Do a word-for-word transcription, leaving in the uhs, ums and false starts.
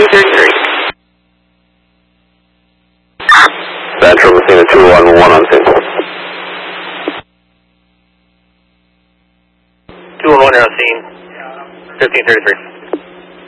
thirty-three. Central Messina two one one on scene. two one one, you're on scene. fifteen thirty-three.